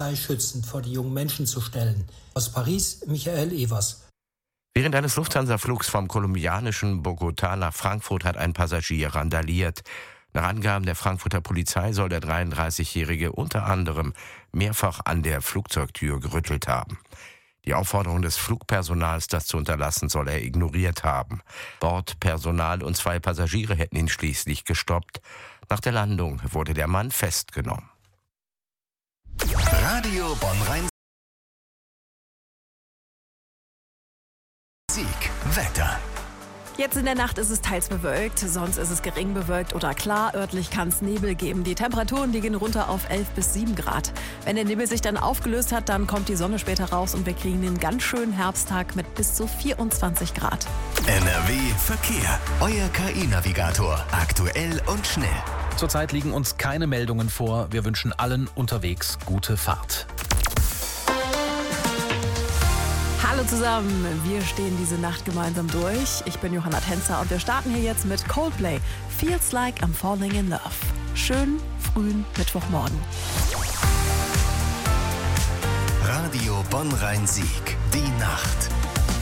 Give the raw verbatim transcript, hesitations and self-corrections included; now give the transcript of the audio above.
Polizei schützend vor die jungen Menschen zu stellen. Aus Paris, Michael Evers. Während eines Lufthansa-Flugs vom kolumbianischen Bogotá nach Frankfurt hat ein Passagier randaliert. Nach Angaben der Frankfurter Polizei soll der dreiunddreißigjährige unter anderem mehrfach an der Flugzeugtür gerüttelt haben. Die Aufforderung des Flugpersonals, das zu unterlassen, soll er ignoriert haben. Bordpersonal und zwei Passagiere hätten ihn schließlich gestoppt. Nach der Landung wurde der Mann festgenommen. Radio Bonn-Rhein Sieg, Wetter. Jetzt in der Nacht ist es teils bewölkt, sonst ist es gering bewölkt oder klar. Örtlich kann es Nebel geben. Die Temperaturen, die gehen runter auf elf bis sieben Grad. Wenn der Nebel sich dann aufgelöst hat, dann kommt die Sonne später raus und wir kriegen einen ganz schönen Herbsttag mit bis zu vierundzwanzig Grad. N R W Verkehr. Euer K I-Navigator. Aktuell und schnell. Zurzeit liegen uns keine Meldungen vor. Wir wünschen allen unterwegs gute Fahrt. Hallo zusammen, wir stehen diese Nacht gemeinsam durch. Ich bin Johanna Tänzer und wir starten hier jetzt mit Coldplay. Feels like I'm falling in love. Schönen frühen Mittwochmorgen. Radio Bonn-Rhein-Sieg. Die Nacht.